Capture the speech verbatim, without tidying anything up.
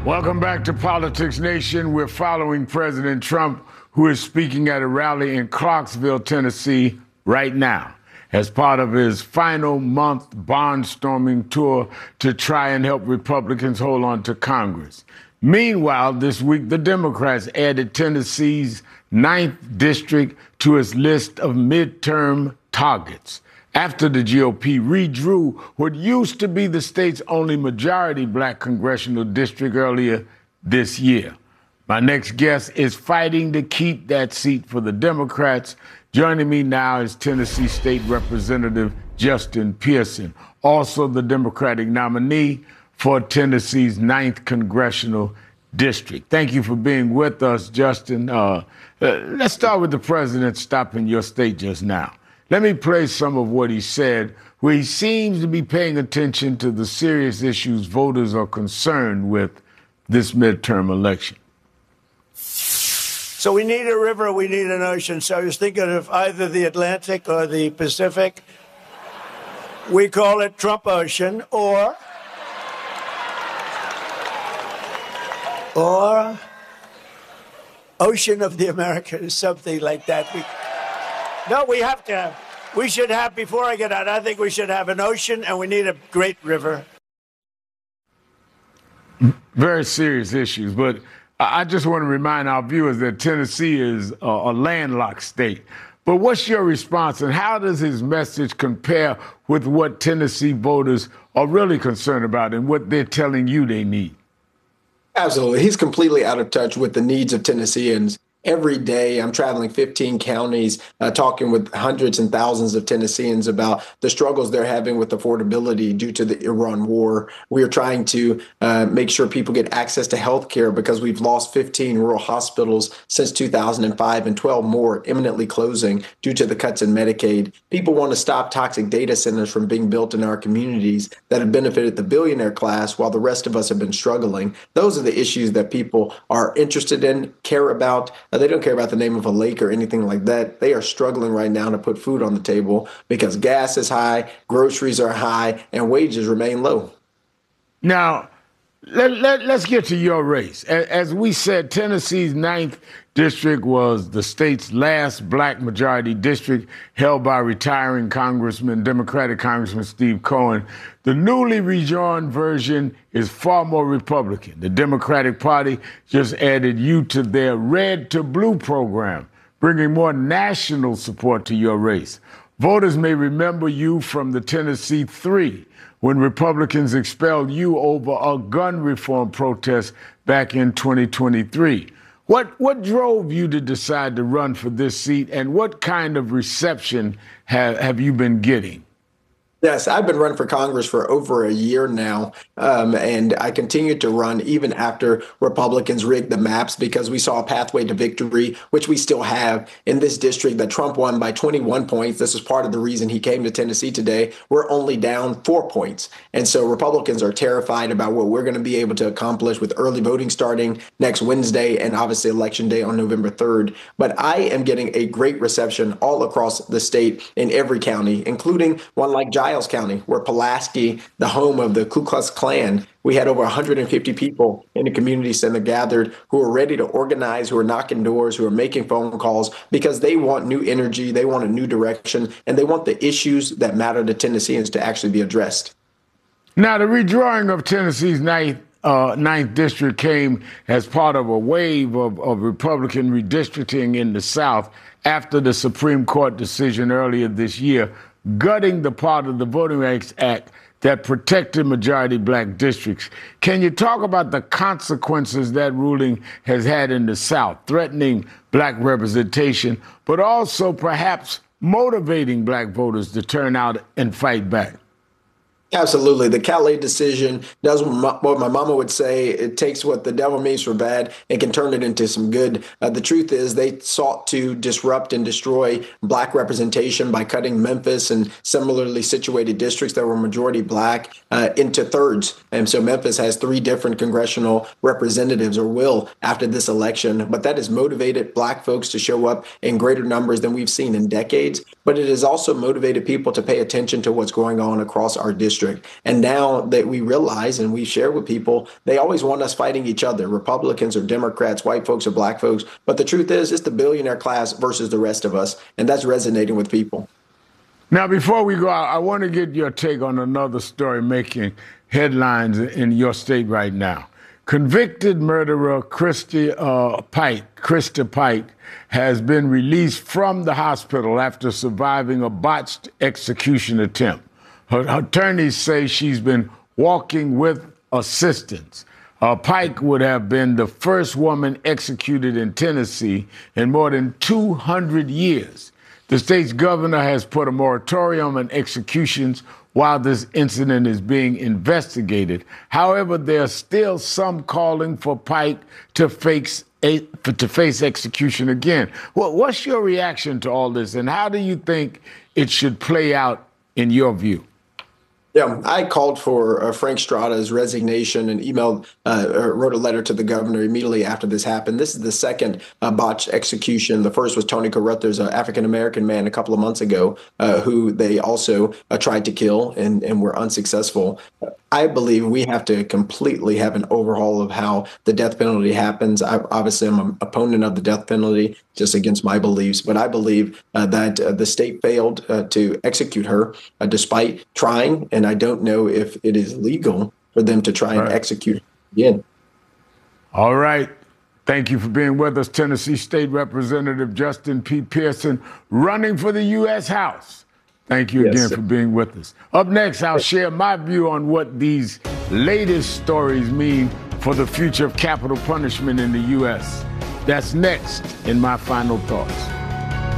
Welcome back to Politics Nation. We're following President Trump, who is speaking at a rally in Clarksville, Tennessee, right now, as part of his final month barnstorming tour to try and help Republicans hold on to Congress. Meanwhile, this week, the Democrats added Tennessee's ninth district to its list of midterm targets, after the G O P redrew what used to be the state's only majority black congressional district earlier this year. My next guest is fighting to keep that seat for the Democrats. Joining me now is Tennessee State Representative Justin Pearson, also the Democratic nominee for Tennessee's ninth congressional district. Thank you for being with us, Justin. Uh, uh, let's start with the president stopping your state just now. Let me play some of what he said, where he seems to be paying attention to the serious issues voters are concerned with this midterm election. So we need a river, we need an ocean. So I was thinking of either the Atlantic or the Pacific. We call it Trump Ocean, or, or Ocean of the Americas, something like that. We, No, we have to have, we should have, before I get out, I think we should have an ocean and we need a great river. Very serious issues, but I just want to remind our viewers that Tennessee is a, a landlocked state. But what's your response, and how does his message compare with what Tennessee voters are really concerned about and what they're telling you they need? Absolutely. He's completely out of touch with the needs of Tennesseans. Every day, I'm traveling fifteen counties, uh, talking with hundreds and thousands of Tennesseans about the struggles they're having with affordability due to the Iran war. We are trying to uh, make sure people get access to health care because we've lost fifteen rural hospitals since two thousand five and twelve more imminently closing due to the cuts in Medicaid. People want to stop toxic data centers from being built in our communities that have benefited the billionaire class while the rest of us have been struggling. Those are the issues that people are interested in, care about. They don't care about the name of a lake or anything like that. They are struggling right now to put food on the table because gas is high, groceries are high, and wages remain low. Now, let, let, let's get to your race. As we said, Tennessee's ninth district was the state's last black majority district, held by retiring Congressman, Democratic Congressman Steve Cohen. The newly rejoined version is far more Republican. The Democratic Party just added you to their Red to Blue program, bringing more national support to your race. Voters may remember you from the Tennessee Three, when Republicans expelled you over a gun reform protest back in twenty twenty-three. What what drove you to decide to run for this seat, and what kind of reception have, have you been getting? Yes, I've been running for Congress for over a year now, um, and I continued to run even after Republicans rigged the maps because we saw a pathway to victory, which we still have in this district that Trump won by twenty-one points. This is part of the reason he came to Tennessee today. We're only down four points. And so Republicans are terrified about what we're going to be able to accomplish with early voting starting next Wednesday and obviously Election Day on November third. But I am getting a great reception all across the state in every county, including one like Giles County, where Pulaski, the home of the Ku Klux Klan, we had over one hundred fifty people in the community center gathered who are ready to organize, who are knocking doors, who are making phone calls because they want new energy, they want a new direction, and they want the issues that matter to Tennesseans to actually be addressed. Now, the redrawing of Tennessee's ninth, uh, ninth district came as part of a wave of, of Republican redistricting in the South after the Supreme Court decision earlier this year gutting the part of the Voting Rights Act that protected majority black districts. Can you talk about the consequences that ruling has had in the South, threatening black representation, but also perhaps motivating black voters to turn out and fight back? Absolutely. The Calais decision does what my mama would say. It takes what the devil means for bad and can turn it into some good. Uh, the truth is they sought to disrupt and destroy black representation by cutting Memphis and similarly situated districts that were majority black uh, into thirds. And so Memphis has three different congressional representatives, or will, after this election. But that has motivated black folks to show up in greater numbers than we've seen in decades. but it has also motivated people to pay attention to what's going on across our district. And now that we realize and we share with people, they always want us fighting each other, Republicans or Democrats, white folks or black folks. But the truth is, it's the billionaire class versus the rest of us. And that's resonating with people. Now, before we go out, I want to get your take on another story making headlines in your state right now. Convicted murderer Christy uh, Pike, Krista Pike, has been released from the hospital after surviving a botched execution attempt. Her, her attorneys say she's been walking with assistance. Uh, Pike would have been the first woman executed in Tennessee in more than two hundred years. The state's governor has put a moratorium on executions while this incident is being investigated. However, there's still some calling for Pike to face, a, to face execution again. Well, what's your reaction to all this, and how do you think it should play out in your view? Yeah, I called for uh, Frank Strada's resignation and emailed, uh, or wrote a letter to the governor immediately after this happened. This is the second uh, botched execution. The first was Tony Carruthers, an African-American man a couple of months ago, uh, who they also uh, tried to kill and, and were unsuccessful. I believe we have to completely have an overhaul of how the death penalty happens. I, obviously, I'm an opponent of the death penalty, just against my beliefs, but I believe uh, that uh, the state failed uh, to execute her uh, despite trying, and I don't know if it is legal for them to try and right. execute her again. All right. Thank you for being with us, Tennessee State Representative Justin P. Pearson, running for the U S House. Thank you yes, again sir. for being with us. Up next, I'll share my view on what these latest stories mean for the future of capital punishment in the U S. That's next in My Final Thoughts.